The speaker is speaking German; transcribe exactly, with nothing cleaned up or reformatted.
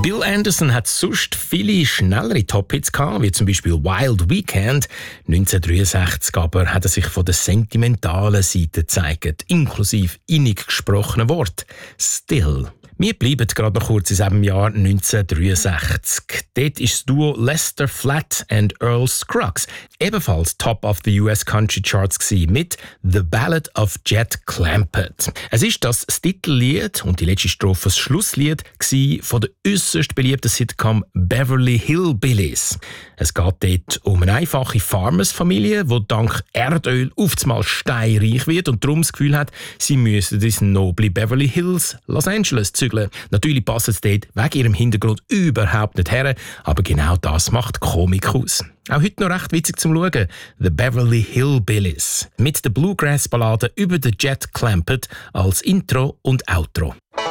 Bill Anderson hat sonst viele schnellere Top-Hits gehabt, wie zum Beispiel Wild Weekend. neunzehnhundertdreiundsechzig aber hat er sich von der sentimentalen Seite gezeigt, inklusive innig gesprochenen Wort. Still. Wir bleiben gerade noch kurz in diesem Jahr neunzehnhundertdreiundsechzig. Dort ist das Duo Lester Flatt und Earl Scruggs ebenfalls Top of the U S Country Charts gewesen, mit The Ballad of Jet Clampett. Es ist das, das Titellied und die letzte Strophe das Schlusslied gewesen von der äußerst beliebten Sitcom Beverly Hillbillies. Es geht dort um eine einfache Farmersfamilie, die dank Erdöl aufzumal steinreich wird und darum das Gefühl hat, sie müssen ins noble Beverly Hills, Los Angeles, zügeln. Natürlich passt es dort wegen ihrem Hintergrund überhaupt nicht her, aber genau das macht Komik aus. Auch heute noch recht witzig zum Schauen. The Beverly Hillbillies. Mit der Bluegrass-Ballade über den Jet Clampett als Intro und Outro.